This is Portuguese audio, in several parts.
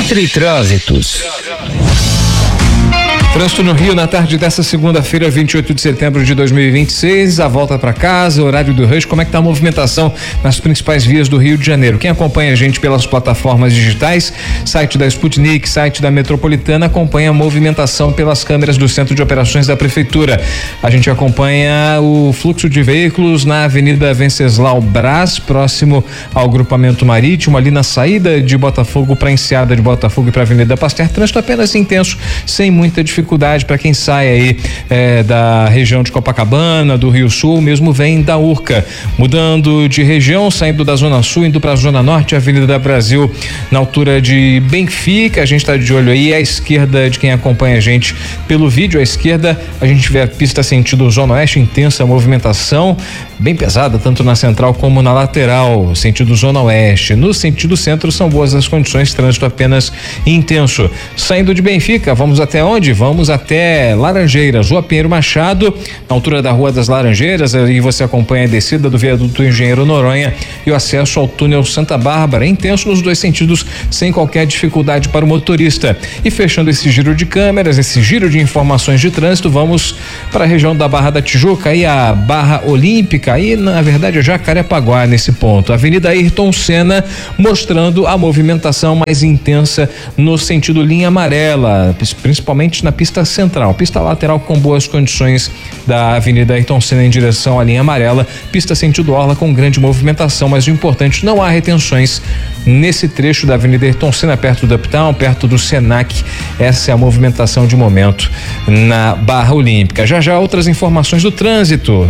Entre trânsitos. Trânsito no Rio na tarde dessa segunda-feira, 28 de setembro de 2026. A volta para casa, horário do rush. Como é que tá a movimentação nas principais vias do Rio de Janeiro? Quem acompanha a gente pelas plataformas digitais, site da Sputnik, site da Metropolitana, acompanha a movimentação pelas câmeras do Centro de Operações da Prefeitura. A gente acompanha o fluxo de veículos na Avenida Venceslau Braz, próximo ao Grupamento Marítimo, ali na saída de Botafogo para a Enseada de Botafogo e para a Avenida Pasteur. Trânsito apenas intenso, sem muita dificuldade para quem sai aí da região de Copacabana, do Rio Sul, mesmo vem da Urca. Mudando de região, saindo da Zona Sul, indo para a Zona Norte, Avenida da Brasil, na altura de Benfica. A gente está de olho aí à esquerda de quem acompanha a gente pelo vídeo. À esquerda, a gente vê a pista sentido Zona Oeste, intensa movimentação, bem pesada, tanto na central como na lateral, sentido Zona Oeste. No sentido centro, são boas as condições, trânsito apenas intenso. Saindo de Benfica, vamos até onde? Vamos até Laranjeiras, Rua Pinheiro Machado, na altura da Rua das Laranjeiras. Aí você acompanha a descida do viaduto Engenheiro Noronha e o acesso ao túnel Santa Bárbara, intenso nos dois sentidos, sem qualquer dificuldade para o motorista. E fechando esse giro de câmeras, esse giro de informações de trânsito, vamos para a região da Barra da Tijuca e a Barra Olímpica, e na verdade a Jacarepaguá nesse ponto. Avenida Ayrton Senna, mostrando a movimentação mais intensa no sentido linha amarela, principalmente na pista central, pista lateral com boas condições da Avenida Ayrton Senna em direção à linha amarela, pista sentido orla com grande movimentação, mas o importante, não há retenções nesse trecho da Avenida Ayrton Senna, perto do Uptown, perto do Senac. Essa é a movimentação de momento na Barra Olímpica. Já outras informações do trânsito,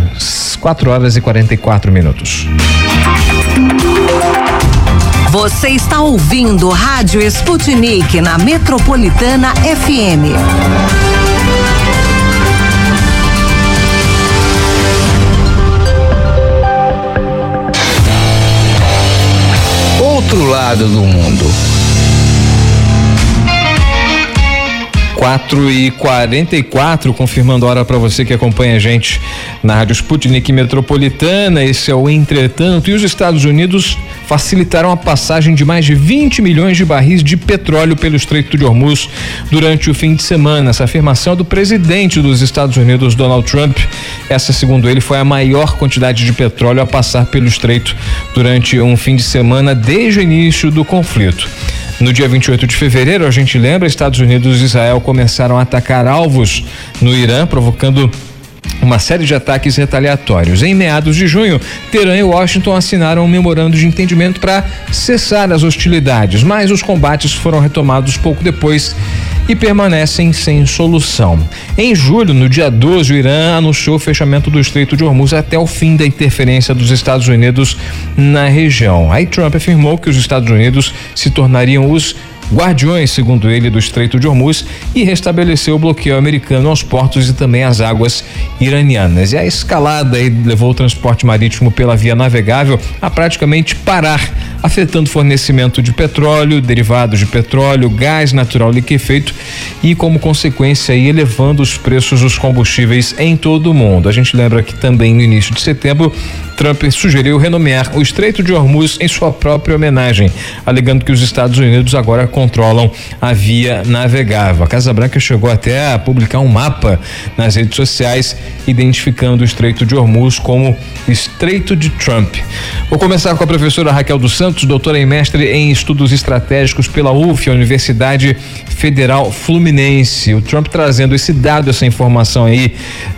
4h44. Você está ouvindo Rádio Sputnik na Metropolitana FM. Outro lado do mundo. 4h44, confirmando a hora para você que acompanha a gente na Rádio Sputnik Metropolitana. Esse é o Entretanto. E os Estados Unidos facilitaram a passagem de mais de 20 milhões de barris de petróleo pelo Estreito de Hormuz durante o fim de semana. Essa afirmação é do presidente dos Estados Unidos, Donald Trump. Essa, segundo ele, foi a maior quantidade de petróleo a passar pelo Estreito durante um fim de semana desde o início do conflito. No dia 28 de fevereiro, a gente lembra, Estados Unidos e Israel começaram a atacar alvos no Irã, provocando uma série de ataques retaliatórios. Em meados de junho, Teherã e Washington assinaram um memorando de entendimento para cessar as hostilidades, mas os combates foram retomados pouco depois e permanecem sem solução. Em julho, no dia 12, o Irã anunciou o fechamento do Estreito de Hormuz até o fim da interferência dos Estados Unidos na região. Aí Trump afirmou que os Estados Unidos se tornariam os guardiões, segundo ele, do Estreito de Hormuz, e restabeleceu o bloqueio americano aos portos e também às águas iranianas. E a escalada aí levou o transporte marítimo pela via navegável a praticamente parar, afetando o fornecimento de petróleo, derivados de petróleo, gás natural liquefeito e, como consequência, aí, elevando os preços dos combustíveis em todo o mundo. A gente lembra que também no início de setembro, Trump sugeriu renomear o Estreito de Hormuz em sua própria homenagem, alegando que os Estados Unidos agora controlam a via navegável. A Casa Branca chegou até a publicar um mapa nas redes sociais identificando o Estreito de Hormuz como Estreito de Trump. Vou começar com a professora Raquel dos Santos, doutora e mestre em estudos estratégicos pela UF, a Universidade Federal Fluminense. O Trump trazendo esse dado, essa informação aí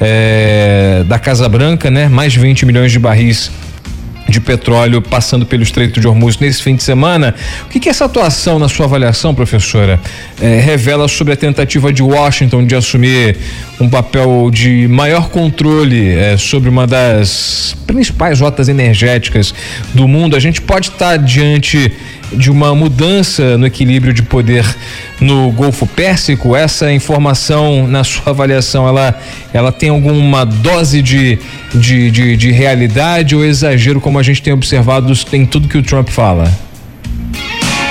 da Casa Branca, né? Mais de 20 milhões de barris de petróleo passando pelo Estreito de Hormuz nesse fim de semana. O que essa atuação, na sua avaliação, professora, revela sobre a tentativa de Washington de assumir um papel de maior controle sobre uma das principais rotas energéticas do mundo? A gente pode estar diante de uma mudança no equilíbrio de poder no Golfo Pérsico? Essa informação, na sua avaliação, ela tem alguma dose de realidade ou exagero, como a gente tem observado em tudo que o Trump fala?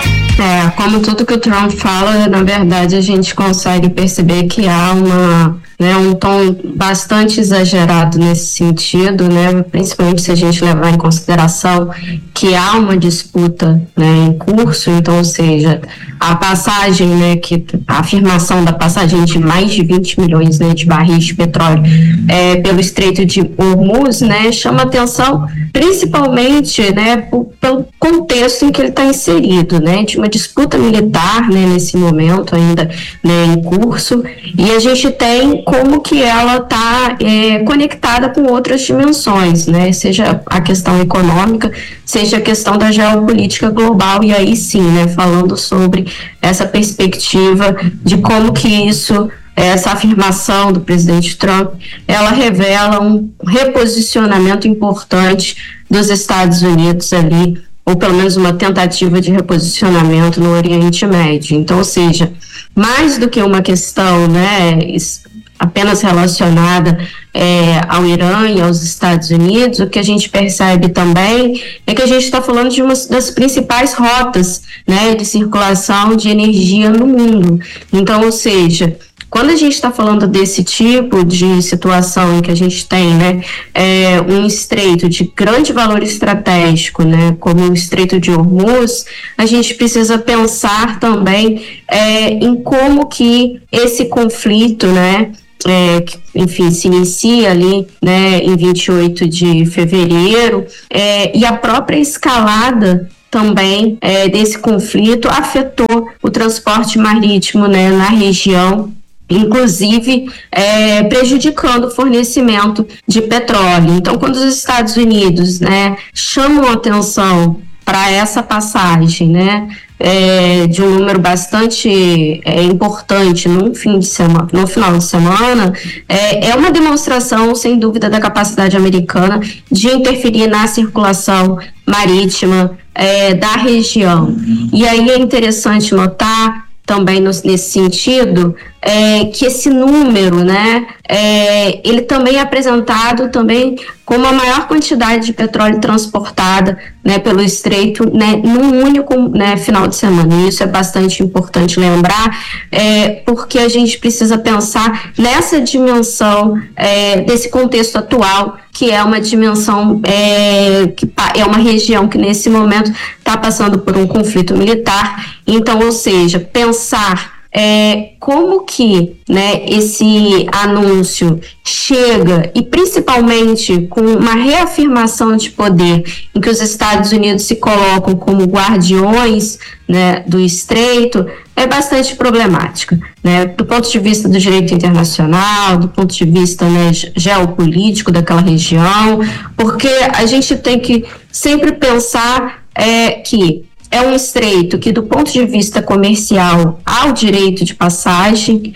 Como tudo que o Trump fala, na verdade a gente consegue perceber que há né, um tom bastante exagerado nesse sentido, né, principalmente se a gente levar em consideração que há uma disputa, né, em curso, então, ou seja, a passagem, né, a afirmação da passagem de mais de 20 milhões, né, de barris de petróleo pelo Estreito de Hormuz, né, chama atenção principalmente, né, pelo contexto em que ele está inserido, né, de uma disputa militar, né, nesse momento ainda, né, em curso, e a gente tem como que ela está conectada com outras dimensões, né, seja a questão econômica, seja a questão da geopolítica global, e aí sim, né, falando sobre essa perspectiva de como que isso, essa afirmação do presidente Trump, ela revela um reposicionamento importante dos Estados Unidos ali, ou pelo menos uma tentativa de reposicionamento no Oriente Médio. Então, ou seja, mais do que uma questão, né, apenas relacionada ao Irã e aos Estados Unidos, o que a gente percebe também é que a gente está falando de uma das principais rotas, né, de circulação de energia no mundo. Então, ou seja, quando a gente está falando desse tipo de situação em que a gente tem, né, um estreito de grande valor estratégico, né, como o Estreito de Hormuz, a gente precisa pensar também em como que esse conflito, né, enfim, se inicia ali, né, em 28 de fevereiro, e a própria escalada também desse conflito afetou o transporte marítimo, né, na região, inclusive prejudicando o fornecimento de petróleo. Então, quando os Estados Unidos, né, chamam atenção para essa passagem, né, de um número bastante importante no final de semana, é uma demonstração, sem dúvida, da capacidade americana de interferir na circulação marítima da região. E aí é interessante notar também nesse sentido, que esse número, né, ele também é apresentado também como a maior quantidade de petróleo transportada, né, pelo Estreito, né, num único, né, final de semana. E isso é bastante importante lembrar, porque a gente precisa pensar nessa dimensão desse contexto atual, que é uma dimensão, que é uma região que nesse momento está passando por um conflito militar. Então, ou seja, pensar como que, né, esse anúncio chega, e principalmente com uma reafirmação de poder em que os Estados Unidos se colocam como guardiões, né, do Estreito, é bastante problemática, né, do ponto de vista do direito internacional, do ponto de vista, né, geopolítico daquela região, porque a gente tem que sempre pensar que é um estreito que, do ponto de vista comercial, há o direito de passagem,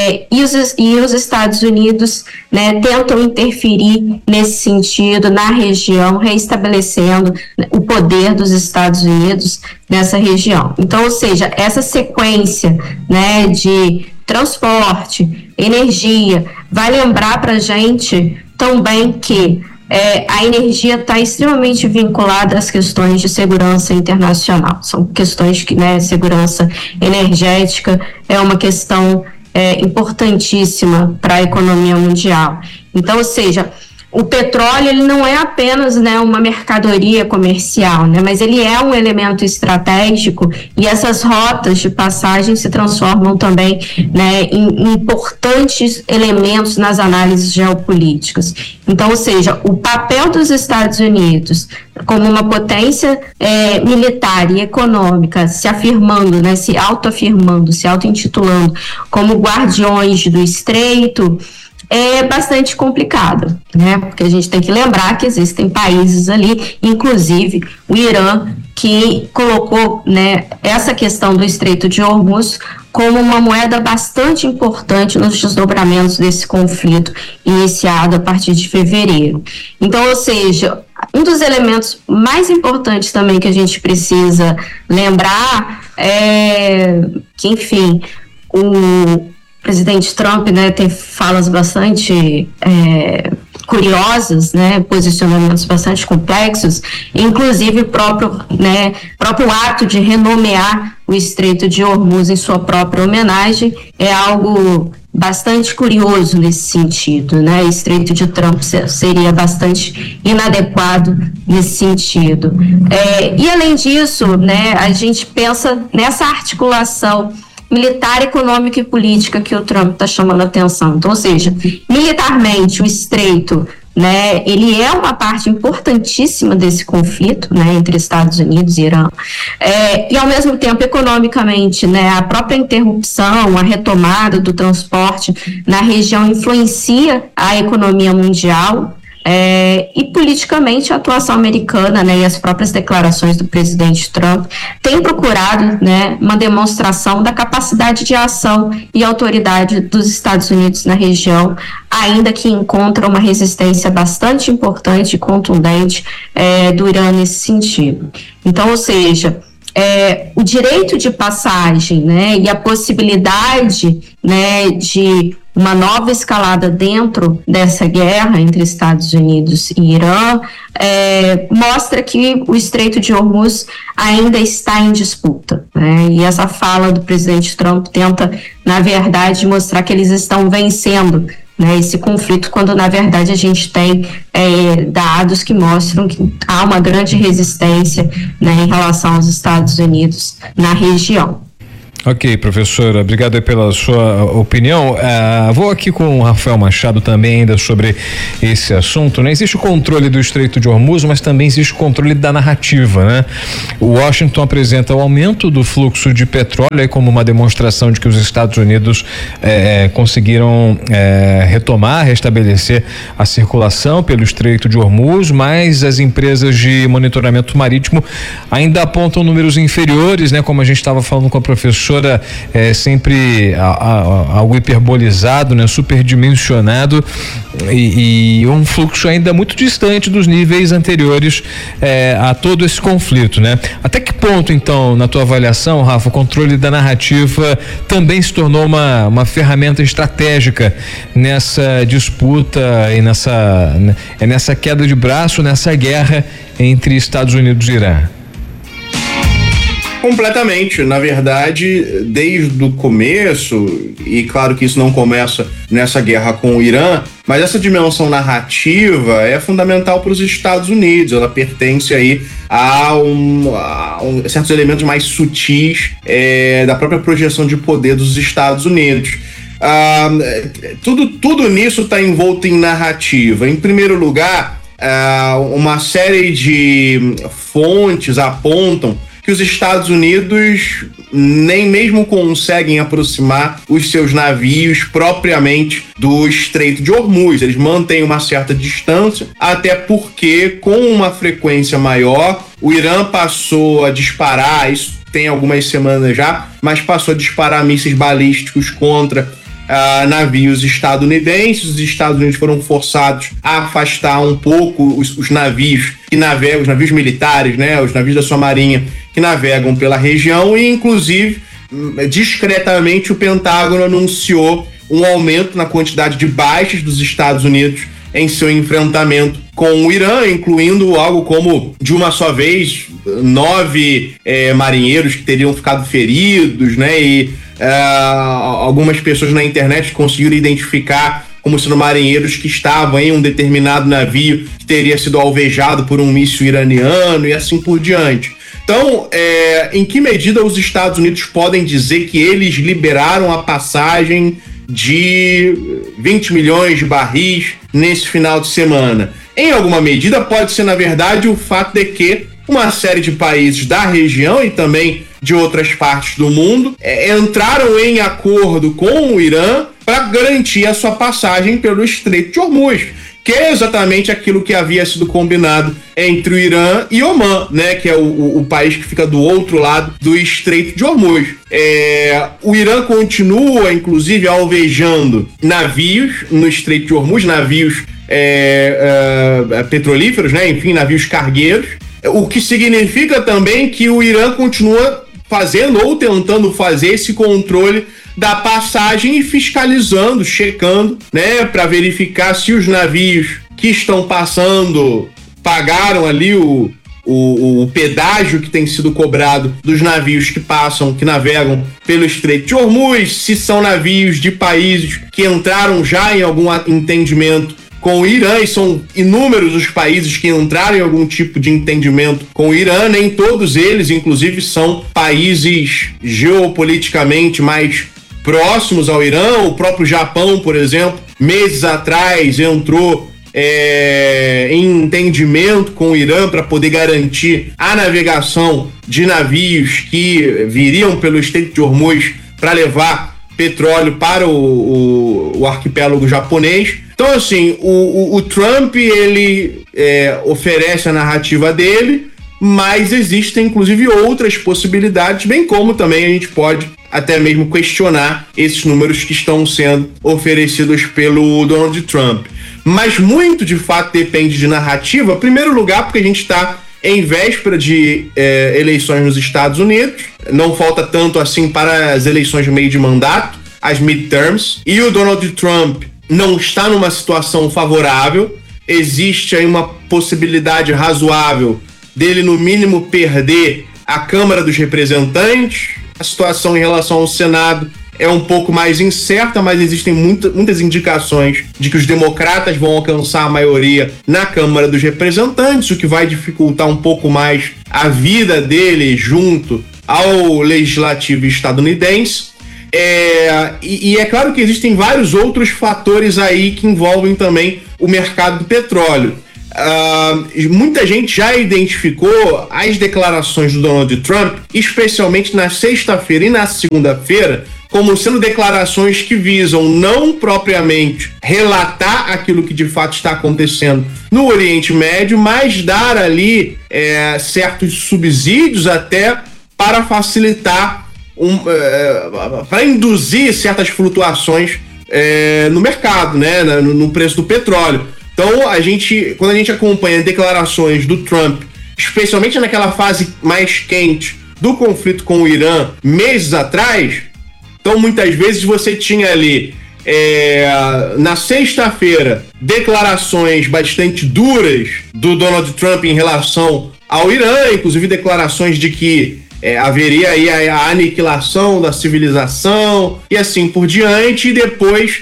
e os Estados Unidos, né, tentam interferir nesse sentido na região, reestabelecendo o poder dos Estados Unidos nessa região. Então, ou seja, essa sequência, né, de transporte, energia, vai lembrar para a gente também que a energia está extremamente vinculada às questões de segurança internacional. São questões que, né, segurança energética é uma questão importantíssima para a economia mundial. Então, ou seja, o petróleo, ele não é apenas, né, uma mercadoria comercial, né, mas ele é um elemento estratégico, e essas rotas de passagem se transformam também, né, em importantes elementos nas análises geopolíticas. Então, ou seja, o papel dos Estados Unidos como uma potência militar e econômica, se afirmando, né, se autoafirmando, se auto-intitulando como guardiões do Estreito, é bastante complicado, né? Porque a gente tem que lembrar que existem países ali, inclusive o Irã, que colocou, né, essa questão do Estreito de Hormuz como uma moeda bastante importante nos desdobramentos desse conflito iniciado a partir de fevereiro. Então, ou seja, um dos elementos mais importantes também que a gente precisa lembrar é que, enfim, o presidente Trump, né, tem falas bastante curiosas, né, posicionamentos bastante complexos, inclusive o próprio ato de renomear o Estreito de Hormuz em sua própria homenagem é algo bastante curioso nesse sentido, né? O Estreito de Trump seria bastante inadequado nesse sentido. E além disso, né, a gente pensa nessa articulação militar, econômica e política que o Trump está chamando a atenção. Então, ou seja, militarmente o Estreito, né, ele é uma parte importantíssima desse conflito, né, entre Estados Unidos e Irã, e ao mesmo tempo economicamente, né, a própria interrupção, a retomada do transporte na região influencia a economia mundial. E politicamente a atuação americana, né, e as próprias declarações do presidente Trump têm procurado, né, uma demonstração da capacidade de ação e autoridade dos Estados Unidos na região, ainda que encontra uma resistência bastante importante e contundente do Irã nesse sentido. Então, ou seja, o direito de passagem, né, e a possibilidade, né, de uma nova escalada dentro dessa guerra entre Estados Unidos e Irã mostra que o Estreito de Hormuz ainda está em disputa, né? E essa fala do presidente Trump tenta, na verdade, mostrar que eles estão vencendo, né, esse conflito, quando na verdade a gente tem dados que mostram que há uma grande resistência, né, em relação aos Estados Unidos na região. Ok, professora, obrigado aí pela sua opinião. Vou aqui com o Rafael Machado também ainda sobre esse assunto, né? Existe o controle do Estreito de Hormuz, mas também existe o controle da narrativa, né? O Washington apresenta o aumento do fluxo de petróleo aí como uma demonstração de que os Estados Unidos conseguiram restabelecer a circulação pelo Estreito de Hormuz, mas as empresas de monitoramento marítimo ainda apontam números inferiores, né? Como a gente estava falando com a professora, sempre algo hiperbolizado, né, superdimensionado e um fluxo ainda muito distante dos níveis anteriores a todo esse conflito, né? Até que ponto, então, na tua avaliação, Rafa, o controle da narrativa também se tornou uma ferramenta estratégica nessa disputa e nessa queda de braço, nessa guerra entre Estados Unidos e Irã? Completamente. Na verdade, desde o começo, e claro que isso não começa nessa guerra com o Irã, mas essa dimensão narrativa é fundamental para os Estados Unidos. Ela pertence aí a certos elementos mais sutis da própria projeção de poder dos Estados Unidos. Tudo nisso está envolto em narrativa. Em primeiro lugar, uma série de fontes apontam que os Estados Unidos nem mesmo conseguem aproximar os seus navios propriamente do Estreito de Hormuz. Eles mantêm uma certa distância, até porque, com uma frequência maior, o Irã passou a disparar, isso tem algumas semanas já, mas passou a disparar mísseis balísticos contra navios estadunidenses. Os Estados Unidos foram forçados a afastar um pouco os navios que navegam, os navios militares, né, os navios da sua marinha que navegam pela região, e inclusive discretamente o Pentágono anunciou um aumento na quantidade de baixas dos Estados Unidos em seu enfrentamento com o Irã, incluindo algo como, de uma só vez, 9 marinheiros que teriam ficado feridos, né, e algumas pessoas na internet conseguiram identificar como sendo marinheiros que estavam em um determinado navio que teria sido alvejado por um míssil iraniano e assim por diante. Então, em que medida os Estados Unidos podem dizer que eles liberaram a passagem de 20 milhões de barris nesse final de semana? Em alguma medida pode ser, na verdade, o fato de que uma série de países da região e também de outras partes do mundo entraram em acordo com o Irã para garantir a sua passagem pelo Estreito de Hormuz, que é exatamente aquilo que havia sido combinado entre o Irã e Omã, né, que é o país que fica do outro lado do Estreito de Hormuz. O Irã continua, inclusive, alvejando navios no Estreito de Hormuz, navios petrolíferos, né, enfim, navios cargueiros, o que significa também que o Irã continua fazendo ou tentando fazer esse controle da passagem e fiscalizando, checando, né, para verificar se os navios que estão passando pagaram ali o o pedágio que tem sido cobrado dos navios que navegam pelo Estreito de Hormuz, se são navios de países que entraram já em algum entendimento com o Irã, e são inúmeros os países que entraram em algum tipo de entendimento com o Irã, nem todos eles, inclusive, são países geopoliticamente mais próximos ao Irã. O próprio Japão, por exemplo, meses atrás entrou em entendimento com o Irã para poder garantir a navegação de navios que viriam pelo Estreito de Hormuz para levar petróleo para o arquipélago japonês. Então, assim, o Trump, ele oferece a narrativa dele, mas existem, inclusive, outras possibilidades, bem como também a gente pode até mesmo questionar esses números que estão sendo oferecidos pelo Donald Trump. Mas muito, de fato, depende de narrativa. Em primeiro lugar, porque a gente está em véspera de eleições nos Estados Unidos. Não falta tanto assim para as eleições de meio de mandato, as midterms. E o Donald Trump não está numa situação favorável. Existe aí uma possibilidade razoável dele, no mínimo, perder a Câmara dos Representantes. A situação em relação ao Senado é um pouco mais incerta, mas existem muitas indicações de que os democratas vão alcançar a maioria na Câmara dos Representantes, o que vai dificultar um pouco mais a vida dele junto ao legislativo estadunidense. E é claro que existem vários outros fatores aí que envolvem também o mercado do petróleo. Muita gente já identificou as declarações do Donald Trump, especialmente na sexta-feira e na segunda-feira, como sendo declarações que visam não propriamente relatar aquilo que de fato está acontecendo no Oriente Médio, mas dar ali certos subsídios até para facilitar, para induzir certas flutuações no mercado, né, no preço do petróleo. Então, quando a gente acompanha declarações do Trump, especialmente naquela fase mais quente do conflito com o Irã, meses atrás, então muitas vezes você tinha ali, na sexta-feira, declarações bastante duras do Donald Trump em relação ao Irã, inclusive declarações de que haveria aí a aniquilação da civilização e assim por diante, e depois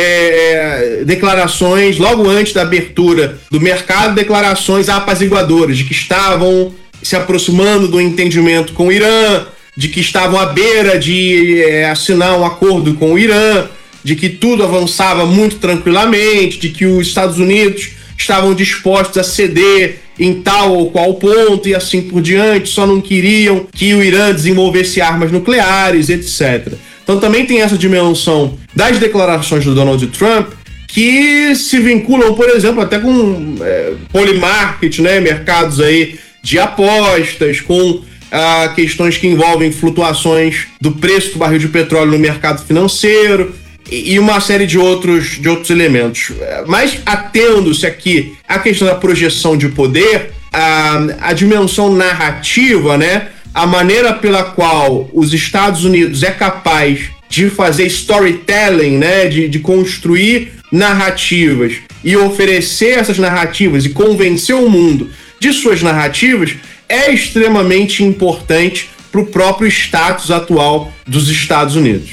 declarações, logo antes da abertura do mercado, declarações apaziguadoras de que estavam se aproximando do entendimento com o Irã, de que estavam à beira de assinar um acordo com o Irã, de que tudo avançava muito tranquilamente, de que os Estados Unidos estavam dispostos a ceder em tal ou qual ponto e assim por diante, só não queriam que o Irã desenvolvesse armas nucleares, etc. Então também tem essa dimensão das declarações do Donald Trump, que se vinculam, por exemplo, até com polymarket, né, mercados aí de apostas, com questões que envolvem flutuações do preço do barril de petróleo no mercado financeiro e uma série de outros elementos. Mas atendo-se aqui à questão da projeção de poder, a dimensão narrativa, né, a maneira pela qual os Estados Unidos é capaz de fazer storytelling, né, de construir narrativas e oferecer essas narrativas e convencer o mundo de suas narrativas, é extremamente importante para o próprio status atual dos Estados Unidos.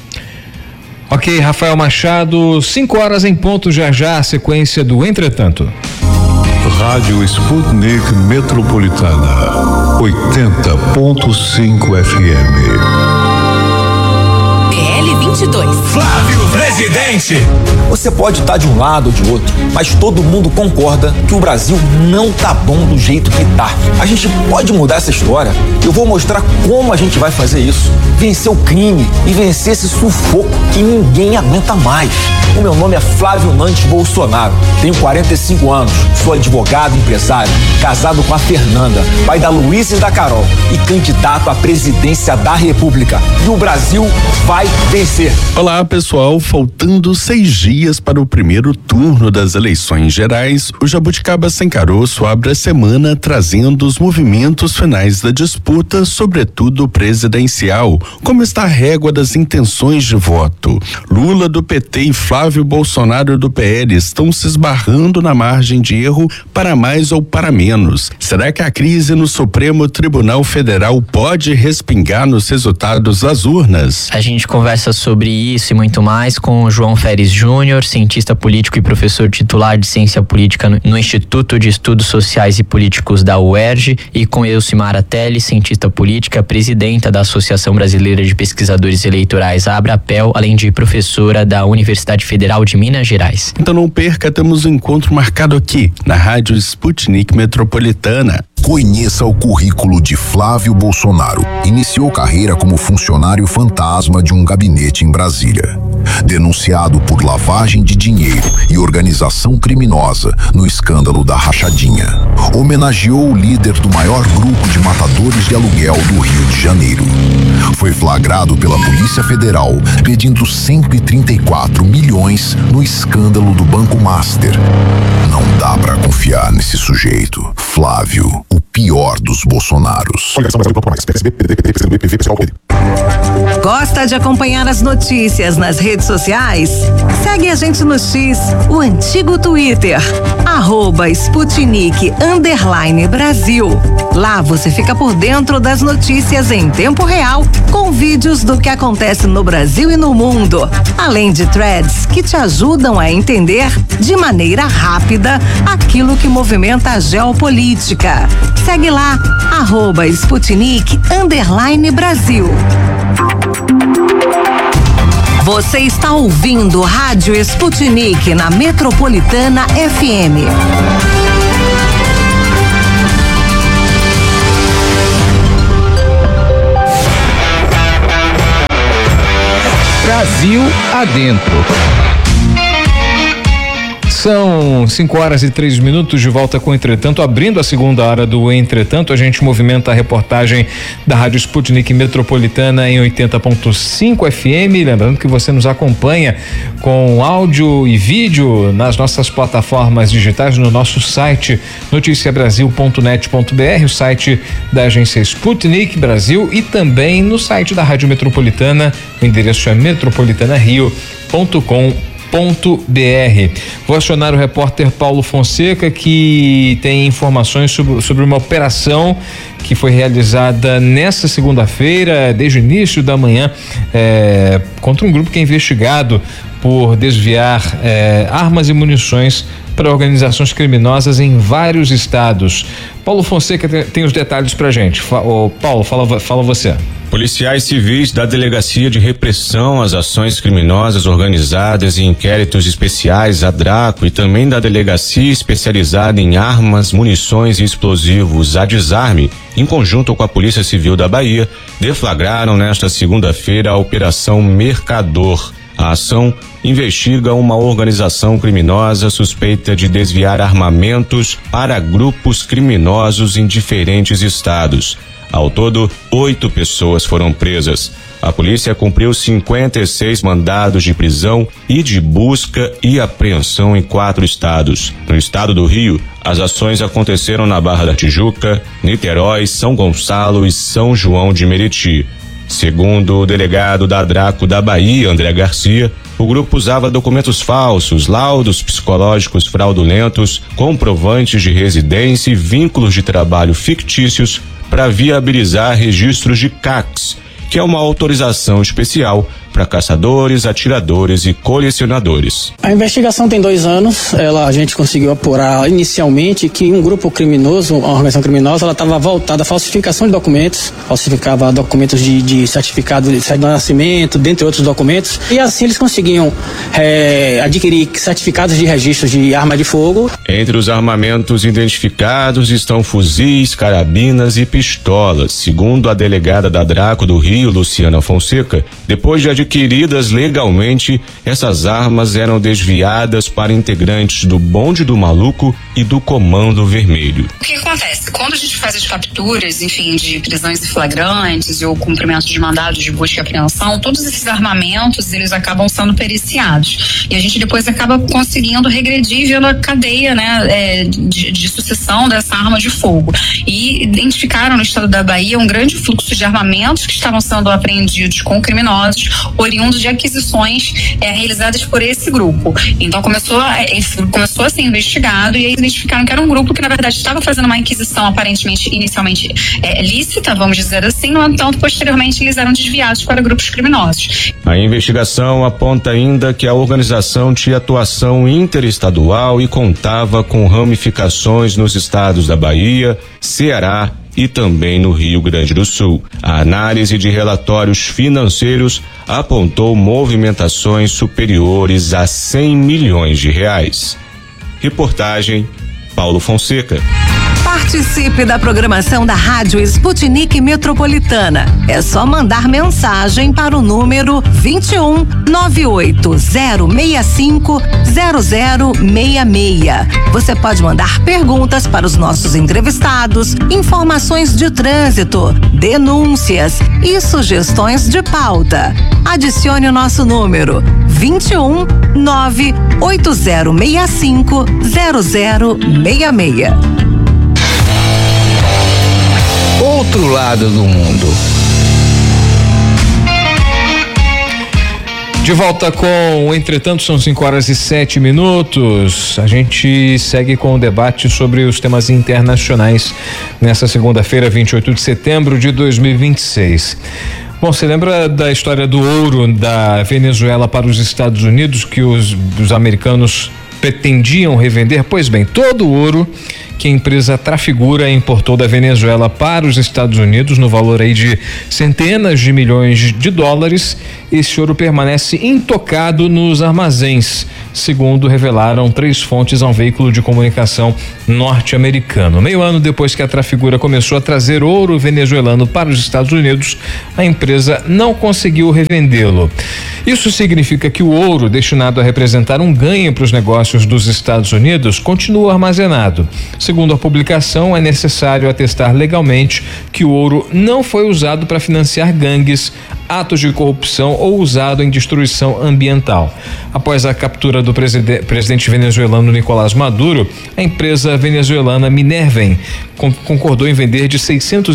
Ok, Rafael Machado, 5 horas em ponto, já a sequência do Entretanto. Rádio Sputnik Metropolitana, 80.5 FM. PL22. Flávio Presidente. Você pode estar de um lado ou de outro, mas todo mundo concorda que o Brasil não tá bom do jeito que tá. A gente pode mudar essa história. Eu vou mostrar como a gente vai fazer isso. Vencer o crime e vencer esse sufoco que ninguém aguenta mais. O meu nome é Flávio Nantes Bolsonaro. Tenho 45 anos, sou advogado e empresário, casado com a Fernanda, pai da Luísa e da Carol e candidato à presidência da República. E o Brasil vai vencer. Olá, pessoal. Faltando 6 dias para o primeiro turno das eleições gerais, o Jabuticaba Sem Caroço abre a semana trazendo os movimentos finais da disputa, sobretudo presidencial. Como está a régua das intenções de voto? Lula do PT e Flávio Bolsonaro do PL estão se esbarrando na margem de erro para mais ou para menos. Será que a crise no Supremo Tribunal Federal pode respingar nos resultados das urnas? A gente conversa sobre isso e muito mais com o João Feres Júnior, cientista político e professor titular de ciência política no Instituto de Estudos Sociais e Políticos da UERJ, e com Elcimara Teles, cientista política, presidenta da Associação Brasileira de Pesquisadores Eleitorais, a Abrapel, além de professora da Universidade Federal de Minas Gerais. Então não perca, temos um encontro marcado aqui na Rádio Sputnik Metropolitana. Conheça o currículo de Flávio Bolsonaro. Iniciou carreira como funcionário fantasma de um gabinete em Brasília. Denunciado por lavagem de dinheiro e organização criminosa no escândalo da Rachadinha. Homenageou o líder do maior grupo de matadores de aluguel do Rio de Janeiro. Foi flagrado pela Polícia Federal pedindo 134 milhões no escândalo do Banco Master. Não dá pra confiar nesse sujeito. Flávio, o pior dos Bolsonaros. Gosta de acompanhar as notícias nas redes sociais? Segue a gente no X, o antigo Twitter, @Sputnik_Brasil. Lá você fica por dentro das notícias em tempo real, com vídeos do que acontece no Brasil e no mundo, além de threads que te ajudam a entender de maneira rápida aquilo que movimenta a geopolítica. Segue lá, @Sputnik_Brasil. Você está ouvindo Rádio Sputnik na Metropolitana FM. Brasil adentro. São 5h03 de volta com o Entretanto. Abrindo a segunda hora do Entretanto, a gente movimenta a reportagem da Rádio Sputnik Metropolitana em 80.5 FM. Lembrando que você nos acompanha com áudio e vídeo nas nossas plataformas digitais, no nosso site noticiabrasil.net.br, o site da agência Sputnik Brasil, e também no site da Rádio Metropolitana. O endereço é metropolitanario.com.br. Vou acionar o repórter Paulo Fonseca, que tem informações sobre uma operação que foi realizada nesta segunda-feira, desde o início da manhã, contra um grupo que é investigado por desviar armas e munições para organizações criminosas em vários estados. Paulo Fonseca tem os detalhes pra gente. Paulo, fala você. Policiais civis da Delegacia de Repressão às Ações Criminosas Organizadas e Inquéritos Especiais, a DRACO, e também da Delegacia Especializada em Armas, Munições e Explosivos, a Desarme, em conjunto com a Polícia Civil da Bahia, deflagraram nesta segunda-feira a Operação Mercador. A ação investiga uma organização criminosa suspeita de desviar armamentos para grupos criminosos em diferentes estados. Ao todo, 8 pessoas foram presas. A polícia cumpriu 56 mandados de prisão e de busca e apreensão em 4 estados. No estado do Rio, as ações aconteceram na Barra da Tijuca, Niterói, São Gonçalo e São João de Meriti. Segundo o delegado da DRACO da Bahia, André Garcia, o grupo usava documentos falsos, laudos psicológicos fraudulentos, comprovantes de residência e vínculos de trabalho fictícios para viabilizar registros de CACs, que é uma autorização especial para caçadores, atiradores e colecionadores. A investigação tem 2 anos. A gente conseguiu apurar inicialmente que um grupo criminoso, uma organização criminosa, ela estava voltada à falsificação de documentos, falsificava documentos de certificado de nascimento, dentre outros documentos, e assim eles conseguiam adquirir certificados de registro de arma de fogo. Entre os armamentos identificados estão fuzis, carabinas e pistolas. Segundo a delegada da DRACO do Rio, Luciana Fonseca, depois de adquirir requeridas legalmente, essas armas eram desviadas para integrantes do Bonde do Maluco e do Comando Vermelho. O que acontece? Quando a gente faz as capturas, enfim, de prisões em flagrantes ou cumprimento de mandados de busca e apreensão, todos esses armamentos, eles acabam sendo periciados. E a gente depois acaba conseguindo regredir vendo a cadeia, né, de sucessão dessa arma de fogo. E identificaram no estado da Bahia um grande fluxo de armamentos que estavam sendo apreendidos com criminosos, oriundos de aquisições realizadas por esse grupo. Então começou a ser investigado e aí identificaram que era um grupo que na verdade estava fazendo uma inquisição aparentemente inicialmente lícita, vamos dizer assim, no entanto posteriormente eles eram desviados para grupos criminosos. A investigação aponta ainda que a organização tinha atuação interestadual e contava com ramificações nos estados da Bahia, Ceará e também no Rio Grande do Sul. A análise de relatórios financeiros apontou movimentações superiores a 100 milhões de reais. Reportagem Paulo Fonseca. Participe da programação da Rádio Sputnik Metropolitana. É só mandar mensagem para o número 21 98065 0066. Você pode mandar perguntas para os nossos entrevistados, informações de trânsito, denúncias e sugestões de pauta. Adicione o nosso número 21 98065 0066. Outro lado do mundo. De volta com o Entretanto, são 5h07. A gente segue com o debate sobre os temas internacionais nessa segunda-feira, 28 de setembro de 2026. Bom, você lembra da história do ouro da Venezuela para os Estados Unidos que os americanos pretendiam revender? Pois bem, todo o ouro que a empresa Trafigura importou da Venezuela para os Estados Unidos, no valor aí de centenas de milhões de dólares, esse ouro permanece intocado nos armazéns, segundo revelaram 3 fontes a um veículo de comunicação norte-americano. Meio ano depois que a Trafigura começou a trazer ouro venezuelano para os Estados Unidos, a empresa não conseguiu revendê-lo. Isso significa que o ouro destinado a representar um ganho para os negócios dos Estados Unidos continua armazenado. Segundo a publicação, é necessário atestar legalmente que o ouro não foi usado para financiar gangues, atos de corrupção ou usado em destruição ambiental. Após a captura do presidente venezuelano Nicolás Maduro, a empresa venezuelana Minerven concordou em vender de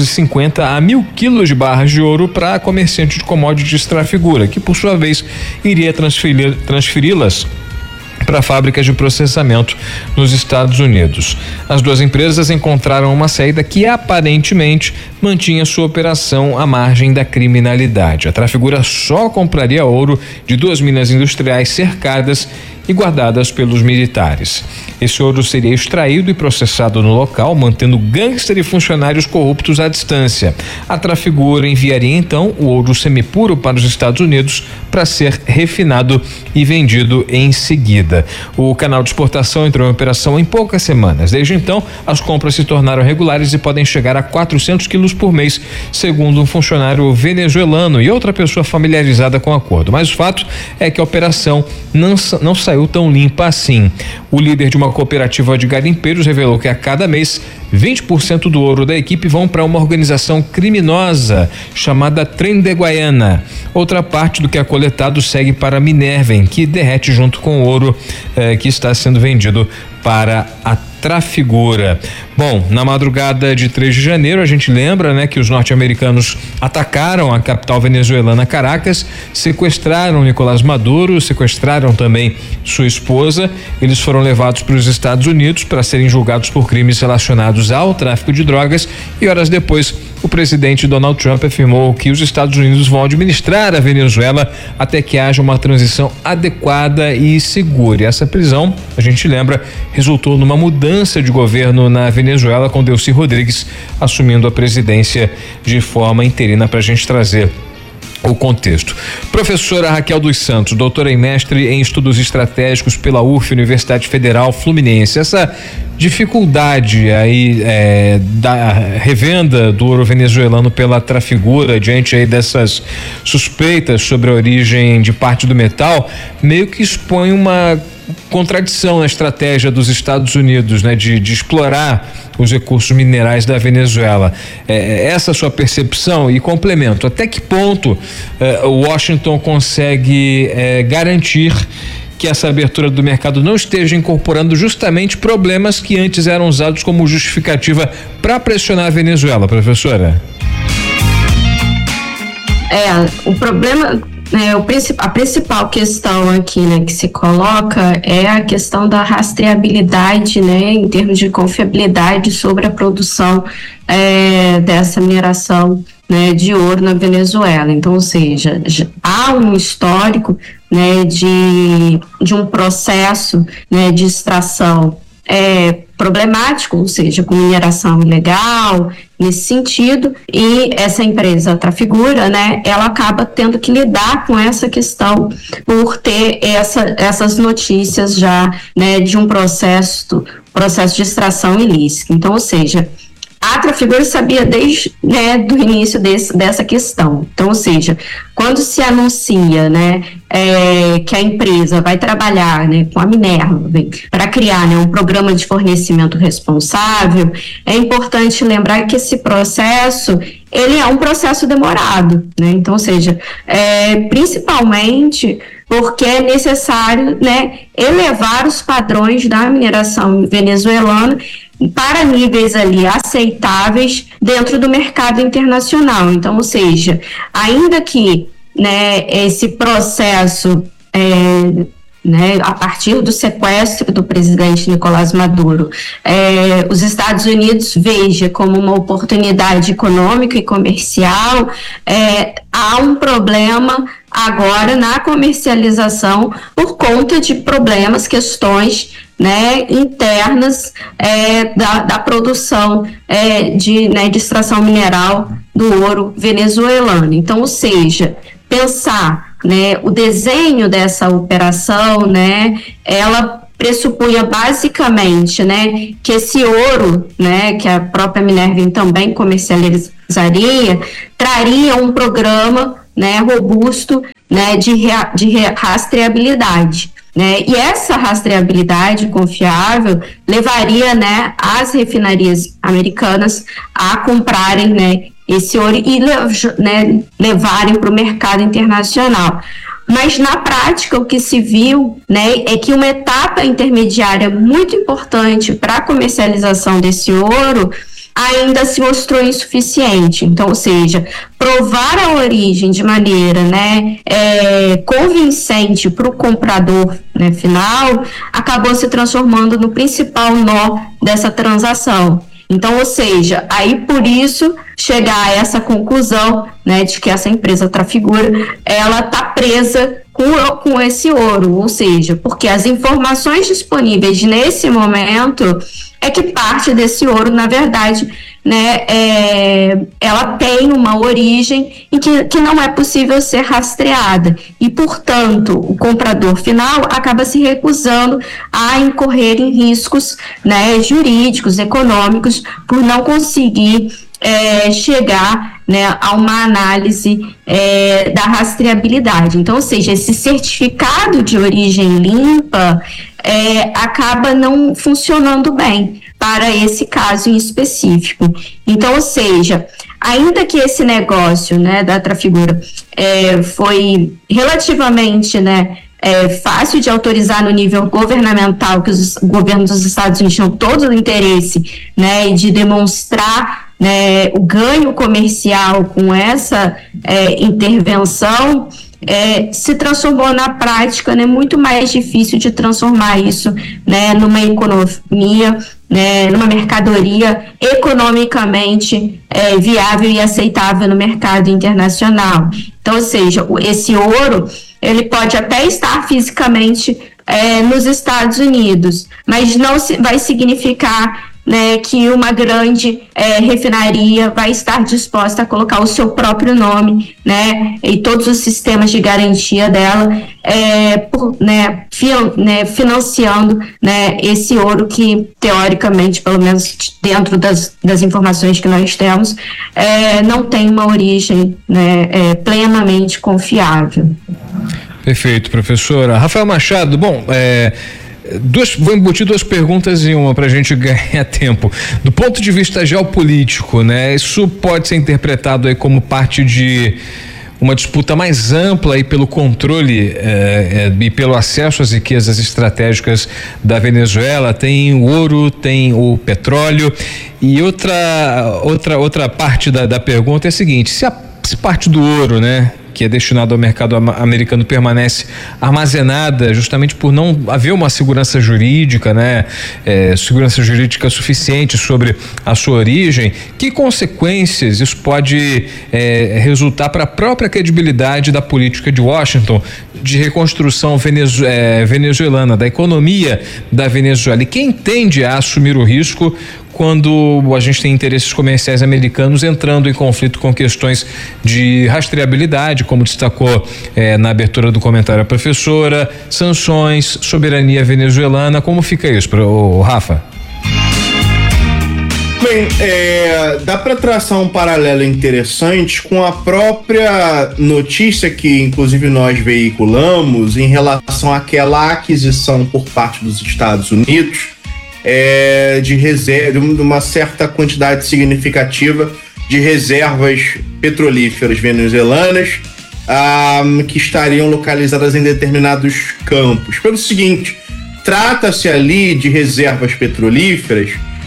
650 a 1.000 quilos de barras de ouro para a comerciante de commodities Trafigura, que por sua vez iria transferi-las para fábricas de processamento nos Estados Unidos. As duas empresas encontraram uma saída que aparentemente mantinha sua operação à margem da criminalidade. A Trafigura só compraria ouro de 2 minas industriais cercadas e guardadas pelos militares. Esse ouro seria extraído e processado no local, mantendo gangster e funcionários corruptos à distância. A Trafigura enviaria então o ouro semipuro para os Estados Unidos para ser refinado e vendido em seguida. O canal de exportação entrou em operação em poucas semanas. Desde então, as compras se tornaram regulares e podem chegar a 400 quilos por mês, segundo um funcionário venezuelano e outra pessoa familiarizada com o acordo. Mas o fato é que a operação não saiu tão limpa assim. O líder de uma cooperativa de garimpeiros revelou que a cada mês 20% do ouro da equipe vão para uma organização criminosa chamada Trem de Guaiana. Outra parte do que é coletado segue para a Minerven, que derrete junto com o ouro que está sendo vendido para a Trafigura. Bom, na madrugada de 3 de janeiro, a gente lembra, né, que os norte-americanos atacaram a capital venezuelana Caracas, sequestraram Nicolás Maduro, sequestraram também sua esposa. Eles foram levados para os Estados Unidos para serem julgados por crimes relacionados ao tráfico de drogas e horas depois o presidente Donald Trump afirmou que os Estados Unidos vão administrar a Venezuela até que haja uma transição adequada e segura. E essa prisão, a gente lembra, resultou numa mudança de governo na Venezuela, com Delcy Rodrigues assumindo a presidência de forma interina, para a gente trazer o contexto. Professora Raquel dos Santos, doutora e mestre em estudos estratégicos pela UF, Universidade Federal Fluminense. Essa dificuldade aí da revenda do ouro venezuelano pela Trafigura, diante aí dessas suspeitas sobre a origem de parte do metal, meio que expõe uma contradição na estratégia dos Estados Unidos, né, de explorar os recursos minerais da Venezuela. Essa é a sua percepção? E complemento, até que ponto Washington consegue garantir que essa abertura do mercado não esteja incorporando justamente problemas que antes eram usados como justificativa para pressionar a Venezuela, professora? O problema, a principal questão aqui, né, que se coloca é a questão da rastreabilidade, né, em termos de confiabilidade sobre a produção dessa mineração, né, de ouro na Venezuela. Então, ou seja, há um histórico, né, de um processo, né, de extração problemático, ou seja, com mineração ilegal, nesse sentido, e essa empresa Trafigura, né, ela acaba tendo que lidar com essa questão por ter essas notícias já, né, de um processo de extração ilícita. Então, ou seja, a Trafigura sabia desde, né, do início dessa questão. Então, ou seja, quando se anuncia, né, que a empresa vai trabalhar, né, com a Minerva para criar, né, um programa de fornecimento responsável, é importante lembrar que esse processo ele é um processo demorado, né? Então, ou seja, principalmente porque é necessário, né, elevar os padrões da mineração venezuelana para níveis ali aceitáveis dentro do mercado internacional. Então, ou seja, ainda que, né, esse processo, né, a partir do sequestro do presidente Nicolás Maduro, os Estados Unidos veja como uma oportunidade econômica e comercial, há um problema agora na comercialização por conta de problemas, questões, né, internas da produção de extração mineral do ouro venezuelano. Então, ou seja, pensar, né, o desenho dessa operação, né, ela pressupunha basicamente, né, que esse ouro, né, que a própria Minerva também comercializaria, traria um programa, né, robusto, né, de rastreabilidade. Né? E essa rastreabilidade confiável levaria, né, as refinarias americanas a comprarem, né, esse ouro e, né, levarem para o mercado internacional. Mas na prática o que se viu, né, é que uma etapa intermediária muito importante para a comercialização desse ouro ainda se mostrou insuficiente. Então, ou seja, provar a origem de maneira, né, convincente para o comprador, né, final, acabou se transformando no principal nó dessa transação. Então, ou seja, aí por isso chegar a essa conclusão, né, de que essa empresa Trafigura, ela está presa com esse ouro, ou seja, porque as informações disponíveis nesse momento é que parte desse ouro, na verdade, né, ela tem uma origem e que não é possível ser rastreada e, portanto, o comprador final acaba se recusando a incorrer em riscos, né, jurídicos, econômicos, por não conseguir chegar, né, a uma análise da rastreabilidade. Então, ou seja, esse certificado de origem limpa acaba não funcionando bem para esse caso em específico. Então, ou seja, ainda que esse negócio, né, da Trafigura foi relativamente, né, fácil de autorizar no nível governamental, que os governos dos Estados Unidos tinham todo o interesse, né, de demonstrar, né, o ganho comercial com essa intervenção, se transformou na prática, né, muito mais difícil de transformar isso, né, numa economia, né, numa mercadoria economicamente viável e aceitável no mercado internacional. Então, ou seja, esse ouro, ele pode até estar fisicamente nos Estados Unidos, mas não vai significar né, que uma grande refinaria vai estar disposta a colocar o seu próprio nome, né, e todos os sistemas de garantia dela, financiando, né, esse ouro que, teoricamente, pelo menos dentro das informações que nós temos, não tem uma origem, né, plenamente confiável. Perfeito, professora. Rafael Machado, bom, vou embutir duas perguntas em uma para a gente ganhar tempo. Do ponto de vista geopolítico, né, isso pode ser interpretado aí como parte de uma disputa mais ampla aí pelo controle e pelo acesso às riquezas estratégicas da Venezuela. Tem o ouro, tem o petróleo. E outra parte da pergunta é a seguinte: se parte do ouro, né, que é destinado ao mercado americano, permanece armazenada justamente por não haver uma segurança jurídica, né, segurança jurídica suficiente sobre a sua origem, que consequências isso pode resultar para a própria credibilidade da política de Washington de reconstrução venezuelana, da economia da Venezuela? E quem tende a assumir o risco quando a gente tem interesses comerciais americanos entrando em conflito com questões de rastreabilidade, como destacou na abertura do comentário a professora, sanções, soberania venezuelana? Como fica isso, Rafa? Bem, dá para traçar um paralelo interessante com a própria notícia que, inclusive, nós veiculamos em relação àquela aquisição por parte dos Estados Unidos de uma certa quantidade significativa de reservas petrolíferas venezuelanas que estariam localizadas em determinados campos. Pelo seguinte, trata-se ali de reservas petrolíferas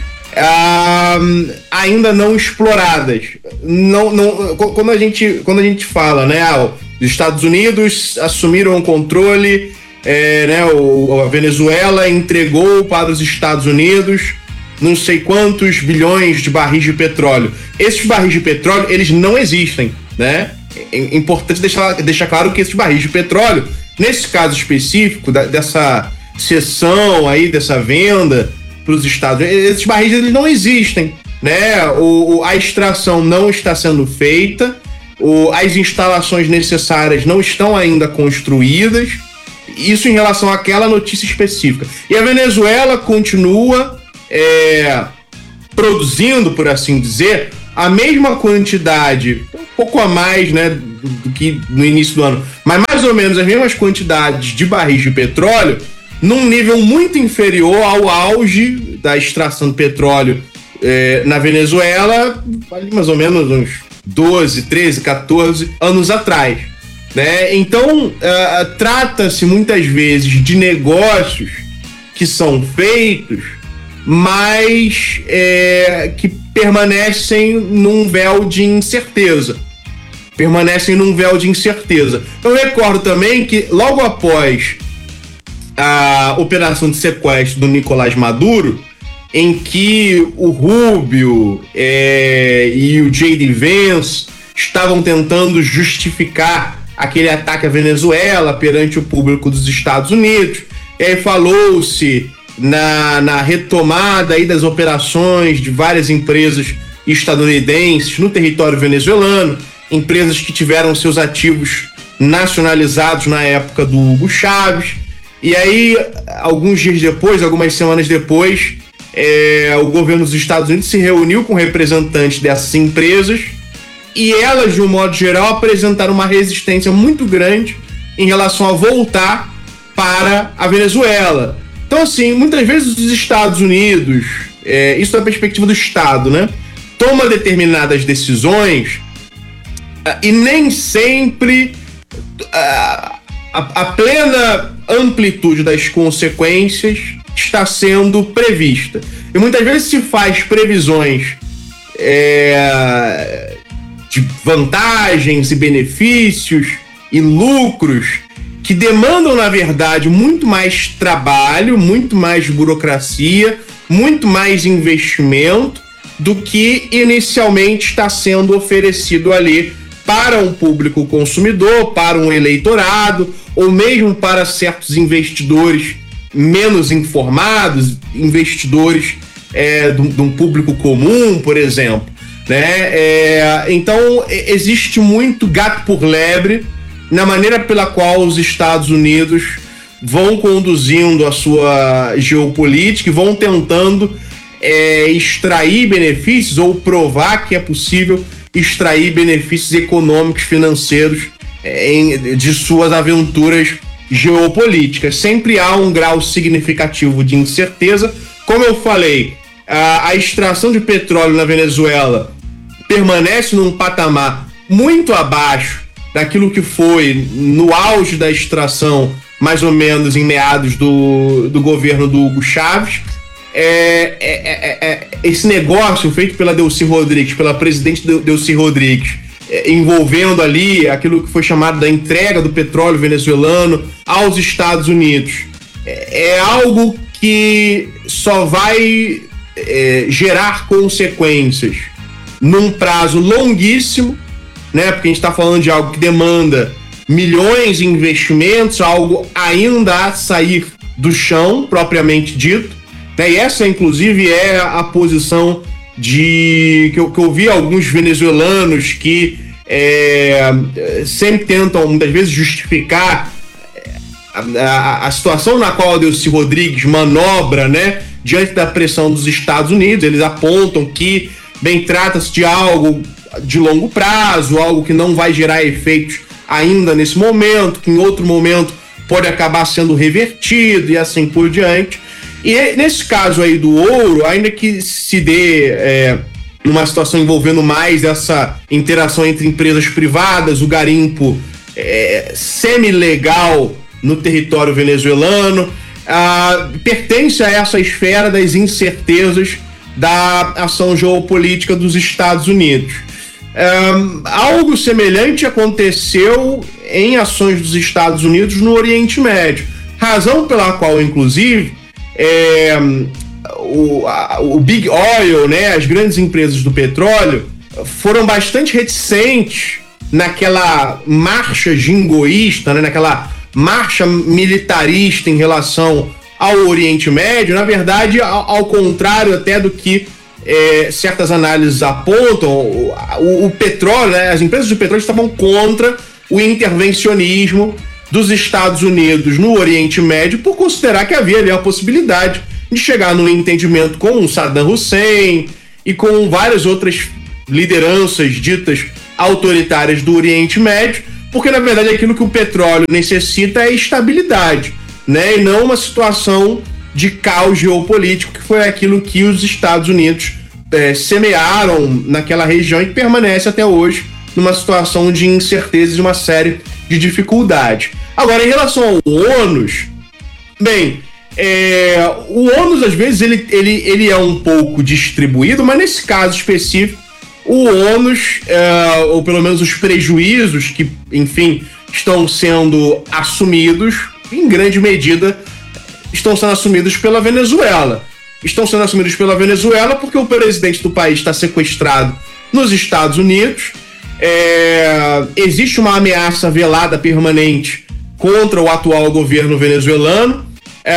ainda não exploradas. Quando a gente fala, né, os Estados Unidos assumiram o controle, a Venezuela entregou para os Estados Unidos não sei quantos bilhões de barris de petróleo. Esses barris de petróleo, eles não existem, né? É importante deixar claro que esses barris de petróleo, nesse caso específico, dessa cessão aí, dessa venda para os Estados Unidos, esses barris eles não existem, né? A extração não está sendo feita, as instalações necessárias não estão ainda construídas. Isso em relação àquela notícia específica. E a Venezuela continua produzindo, por assim dizer, a mesma quantidade, um pouco a mais, né, do que no início do ano, mas mais ou menos as mesmas quantidades de barris de petróleo, num nível muito inferior ao auge da extração de petróleo na Venezuela, mais ou menos uns 12, 13, 14 anos atrás. Né? Então, trata-se muitas vezes de negócios que são feitos, mas que permanecem num véu de incerteza. Eu recordo também que logo após a operação de sequestro do Nicolás Maduro, em que o Rubio e o J.D. Vance estavam tentando justificar aquele ataque à Venezuela perante o público dos Estados Unidos. E aí falou-se na retomada aí das operações de várias empresas estadunidenses no território venezuelano, empresas que tiveram seus ativos nacionalizados na época do Hugo Chávez. E aí, algumas semanas depois, o governo dos Estados Unidos se reuniu com representantes dessas empresas e elas, de um modo geral, apresentaram uma resistência muito grande em relação a voltar para a Venezuela. Então, assim, muitas vezes os Estados Unidos, isso da perspectiva do Estado, né, toma determinadas decisões e nem sempre a plena amplitude das consequências está sendo prevista. E muitas vezes se faz previsões de vantagens e benefícios e lucros que demandam, na verdade, muito mais trabalho, muito mais burocracia, muito mais investimento do que inicialmente está sendo oferecido ali para um público consumidor, para um eleitorado, ou mesmo para certos investidores menos informados, investidores de um público comum, por exemplo, né? Então existe muito gato por lebre na maneira pela qual os Estados Unidos vão conduzindo a sua geopolítica e vão tentando extrair benefícios ou provar que é possível extrair benefícios econômicos, financeiros de suas aventuras geopolíticas. Sempre há um grau significativo de incerteza. Como eu falei, a extração de petróleo na Venezuela permanece num patamar muito abaixo daquilo que foi no auge da extração, mais ou menos em meados do governo do Hugo Chávez. Esse negócio feito pela Delcy Rodrigues, pela presidente Delcy Rodrigues, envolvendo ali aquilo que foi chamado da entrega do petróleo venezuelano aos Estados Unidos, é algo que só vai gerar consequências num prazo longuíssimo, né? Porque a gente está falando de algo que demanda milhões de investimentos, algo ainda a sair do chão, propriamente dito, né? E essa, inclusive, é a posição que eu vi alguns venezuelanos que sempre tentam, muitas vezes, justificar a situação na qual a Delcy Rodrigues manobra, né, diante da pressão dos Estados Unidos. Eles apontam que, bem, trata-se de algo de longo prazo, algo que não vai gerar efeitos ainda nesse momento, que em outro momento pode acabar sendo revertido e assim por diante. E nesse caso aí do ouro, ainda que se dê numa situação envolvendo mais essa interação entre empresas privadas, o garimpo semi-legal no território venezuelano, pertence a essa esfera das incertezas da ação geopolítica dos Estados Unidos. Algo semelhante aconteceu em ações dos Estados Unidos no Oriente Médio, razão pela qual, inclusive, o Big Oil, né, as grandes empresas do petróleo, foram bastante reticentes naquela marcha jingoísta, né, naquela marcha militarista em relação ao Oriente Médio. Na verdade, ao contrário até do que certas análises apontam, o petróleo, né, as empresas de petróleo estavam contra o intervencionismo dos Estados Unidos no Oriente Médio, por considerar que havia ali a possibilidade de chegar num entendimento com o Saddam Hussein e com várias outras lideranças ditas autoritárias do Oriente Médio, porque na verdade aquilo que o petróleo necessita é estabilidade, né, e não uma situação de caos geopolítico, que foi aquilo que os Estados Unidos semearam naquela região e que permanece até hoje numa situação de incerteza e de uma série de dificuldades. Agora, em relação ao ônus, bem, o ônus às vezes ele é um pouco distribuído, mas nesse caso específico, o ônus, ou pelo menos os prejuízos que, enfim, estão sendo assumidos, em grande medida, estão sendo assumidos pela Venezuela. Estão sendo assumidos pela Venezuela porque o presidente do país está sequestrado nos Estados Unidos. Existe uma ameaça velada permanente contra o atual governo venezuelano.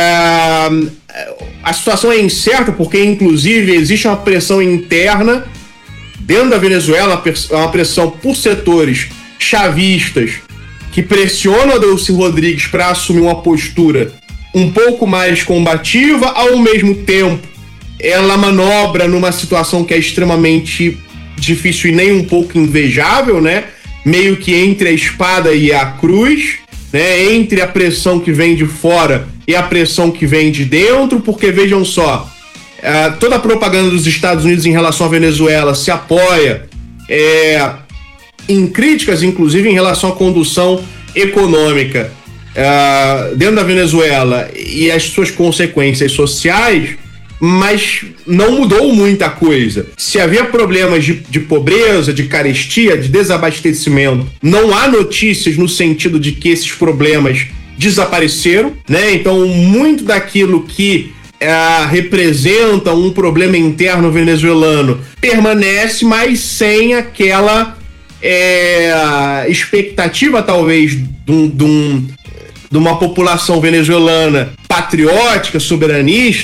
A situação é incerta porque, inclusive, existe uma pressão interna dentro da Venezuela, uma pressão por setores chavistas que pressionam a Delcy Rodrigues para assumir uma postura um pouco mais combativa. Ao mesmo tempo, ela manobra numa situação que é extremamente difícil e nem um pouco invejável, né? Meio que entre a espada e a cruz, né? Entre a pressão que vem de fora e a pressão que vem de dentro, porque vejam só, toda a propaganda dos Estados Unidos em relação à Venezuela se apoia em críticas, inclusive, em relação à condução econômica dentro da Venezuela e as suas consequências sociais, mas não mudou muita coisa. Se havia problemas de pobreza, de carestia, de desabastecimento, não há notícias no sentido de que esses problemas desapareceram, né? Então, muito daquilo que representa um problema interno venezuelano permanece, mas sem aquela expectativa, talvez, de uma população venezuelana patriótica, soberanista,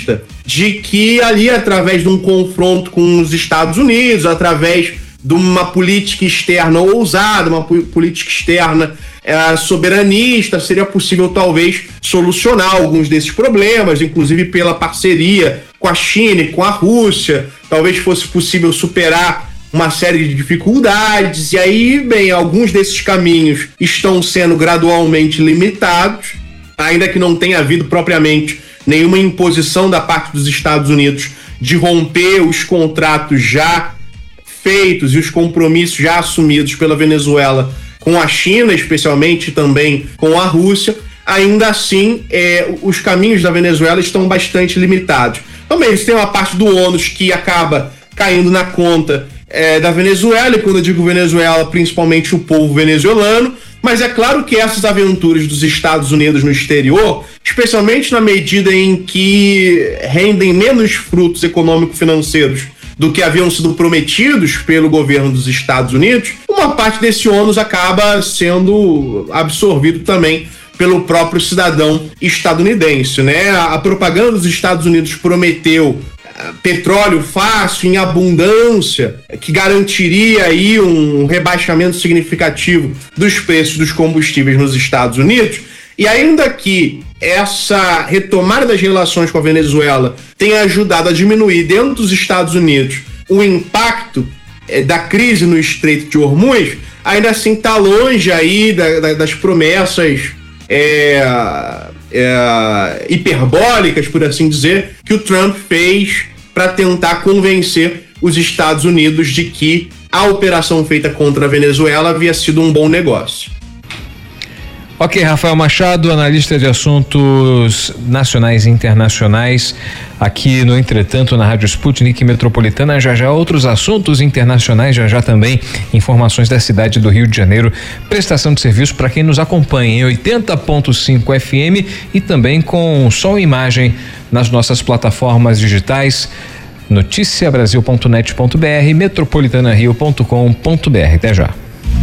de que ali, através de um confronto com os Estados Unidos, através de uma política externa ousada, uma política externa soberanista, seria possível talvez solucionar alguns desses problemas, inclusive pela parceria com a China e com a Rússia, talvez fosse possível superar uma série de dificuldades, e aí, bem, alguns desses caminhos estão sendo gradualmente limitados, ainda que não tenha havido propriamente nenhuma imposição da parte dos Estados Unidos de romper os contratos já feitos e os compromissos já assumidos pela Venezuela com a China, especialmente também com a Rússia. Ainda assim, os caminhos da Venezuela estão bastante limitados. Também eles têm uma parte do ônus que acaba caindo na conta da Venezuela, e quando eu digo Venezuela, principalmente o povo venezuelano, mas é claro que essas aventuras dos Estados Unidos no exterior, especialmente na medida em que rendem menos frutos econômico-financeiros do que haviam sido prometidos pelo governo dos Estados Unidos, uma parte desse ônus acaba sendo absorvido também pelo próprio cidadão estadunidense, né? A propaganda dos Estados Unidos prometeu petróleo fácil, em abundância, que garantiria aí um rebaixamento significativo dos preços dos combustíveis nos Estados Unidos. E ainda que essa retomada das relações com a Venezuela tenha ajudado a diminuir dentro dos Estados Unidos o impacto da crise no Estreito de Hormuz, ainda assim está longe aí das promessas hiperbólicas, por assim dizer, que o Trump fez para tentar convencer os Estados Unidos de que a operação feita contra a Venezuela havia sido um bom negócio. Ok, Rafael Machado, analista de assuntos nacionais e internacionais, aqui no Entretanto, na Rádio Sputnik Metropolitana. Já outros assuntos internacionais, já também informações da cidade do Rio de Janeiro, prestação de serviço para quem nos acompanha em 80.5 FM e também com som e imagem nas nossas plataformas digitais, noticiabrasil.net.br, metropolitanario.com.br. Até já.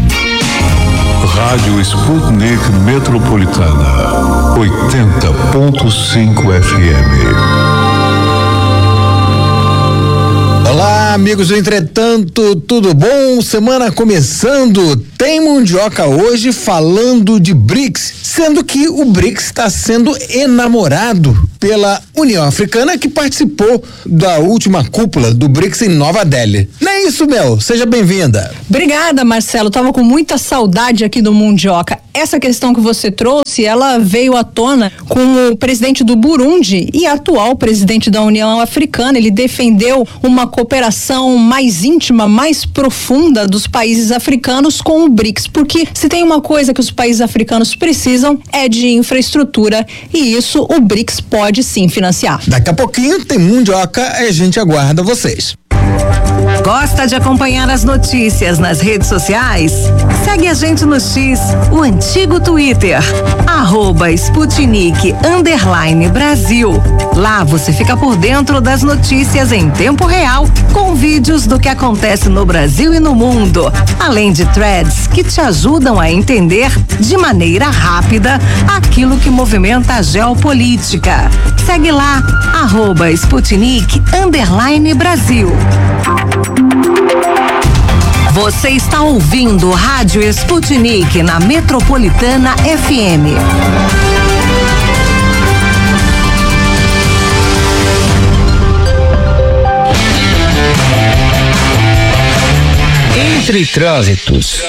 Rádio Sputnik Metropolitana, 80.5 FM. Olá, amigos do Entretanto, tudo bom? Semana começando, tem Mundioca hoje falando de BRICS, sendo que o BRICS está sendo enamorado pela União Africana, que participou da última cúpula do BRICS em Nova Delhi. Não é isso, Mel? Seja bem-vinda. Obrigada, Marcelo. Tava com muita saudade aqui do Mundioca. Essa questão que você trouxe, ela veio à tona com o presidente do Burundi e atual presidente da União Africana. Ele defendeu uma cooperação mais íntima, mais profunda dos países africanos com o BRICS, porque se tem uma coisa que os países africanos precisam é de infraestrutura, e isso o BRICS pode sim financiar. Daqui a pouquinho tem Mundioca e a gente aguarda vocês. Gosta de acompanhar as notícias nas redes sociais? Segue a gente no X, o antigo Twitter, @Sputnik_Brasil. Lá você fica por dentro das notícias em tempo real, com vídeos do que acontece no Brasil e no mundo, além de threads que te ajudam a entender de maneira rápida aquilo que movimenta a geopolítica. Segue lá, @Sputnik_Brasil. Você está ouvindo Rádio Sputnik na Metropolitana FM. Entre trânsitos.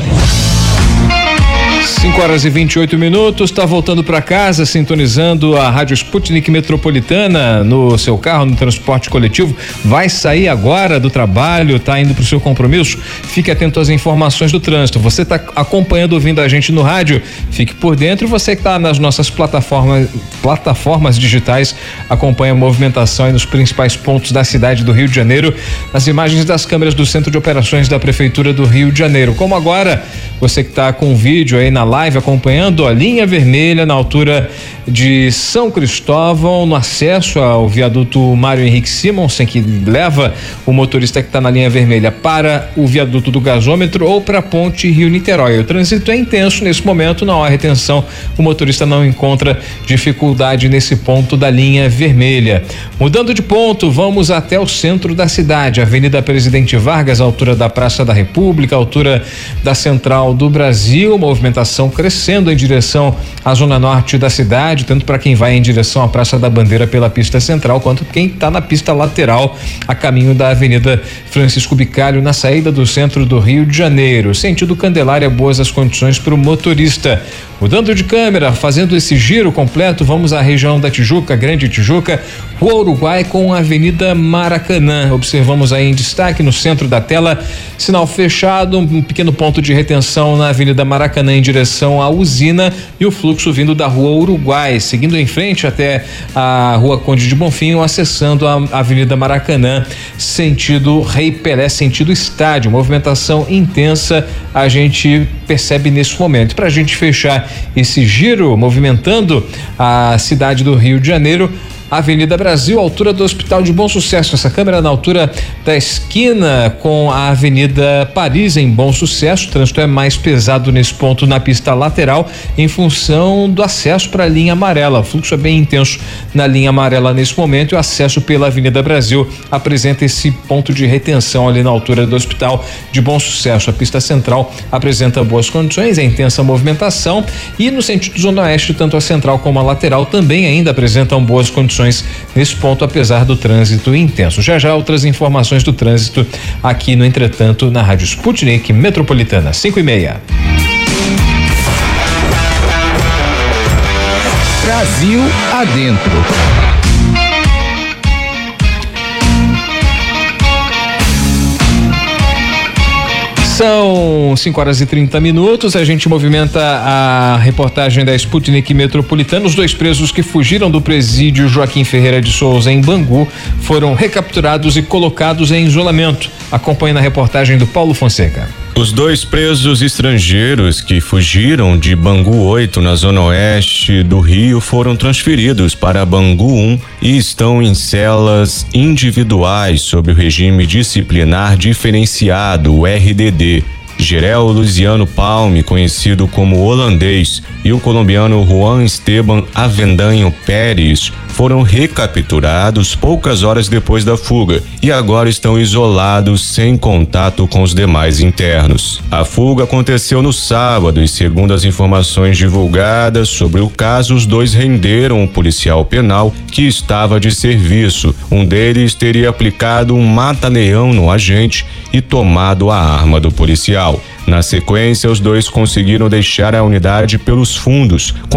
5h28, está voltando para casa, sintonizando a Rádio Sputnik Metropolitana no seu carro, no transporte coletivo. Vai sair agora do trabalho, tá indo para o seu compromisso? Fique atento às informações do trânsito. Você está acompanhando, ouvindo a gente no rádio? Fique por dentro. Você que está nas nossas plataformas digitais, acompanha a movimentação aí nos principais pontos da cidade do Rio de Janeiro, nas imagens das câmeras do Centro de Operações da Prefeitura do Rio de Janeiro. Como agora, você que está com o vídeo aí na live acompanhando a linha vermelha na altura de São Cristóvão, no acesso ao viaduto Mário Henrique Simonsen, que leva o motorista que está na linha vermelha para o viaduto do gasômetro ou para a ponte Rio-Niterói. O trânsito é intenso nesse momento, não há retenção, o motorista não encontra dificuldade nesse ponto da linha vermelha. Mudando de ponto, vamos até o centro da cidade, Avenida Presidente Vargas, altura da Praça da República, altura da Central do Brasil, movimentação crescendo em direção à zona norte da cidade, tanto para quem vai em direção à Praça da Bandeira pela pista central, quanto quem está na pista lateral a caminho da Avenida Francisco Bicalho, na saída do centro do Rio de Janeiro. Sentido Candelária, boas as condições para o motorista. Mudando de câmera, fazendo esse giro completo, vamos à região da Tijuca, Grande Tijuca, Rua Uruguai com a Avenida Maracanã. Observamos aí em destaque no centro da tela, sinal fechado, um pequeno ponto de retenção na Avenida Maracanã em direção à usina e o fluxo vindo da Rua Uruguai, seguindo em frente até a Rua Conde de Bonfim, acessando a Avenida Maracanã, sentido Rei Pelé, sentido estádio. Movimentação intensa a gente percebe nesse momento. Para a gente fechar esse giro movimentando a cidade do Rio de Janeiro, Avenida Brasil, altura do Hospital de Bom Sucesso. Essa câmera na altura da esquina com a Avenida Paris em Bom Sucesso. O trânsito é mais pesado nesse ponto na pista lateral em função do acesso para a linha amarela. O fluxo é bem intenso na linha amarela nesse momento e o acesso pela Avenida Brasil apresenta esse ponto de retenção ali na altura do Hospital de Bom Sucesso. A pista central apresenta boas condições, é intensa movimentação e no sentido zona oeste, tanto a central como a lateral também ainda apresentam boas condições nesse ponto, apesar do trânsito intenso. Já outras informações do trânsito aqui no Entretanto na Rádio Sputnik Metropolitana 5:30. Brasil adentro. São 5:30. A gente movimenta a reportagem da Sputnik Metropolitana. Os 2 presos que fugiram do presídio Joaquim Ferreira de Souza em Bangu foram recapturados e colocados em isolamento. Acompanhe na reportagem do Paulo Fonseca. Os 2 presos estrangeiros que fugiram de Bangu 8, na zona oeste do Rio, foram transferidos para Bangu 1 e estão em celas individuais sob o regime disciplinar diferenciado, o RDD. Gerel Luciano Palme, conhecido como holandês, e o colombiano Juan Esteban Avendaño Pérez foram recapturados poucas horas depois da fuga e agora estão isolados sem contato com os demais internos. A fuga aconteceu no sábado e, segundo as informações divulgadas sobre o caso, os 2 renderam um policial penal que estava de serviço. Um deles teria aplicado um mata-leão no agente e tomado a arma do policial. Na sequência, os 2 conseguiram deixar a unidade pelos fundos,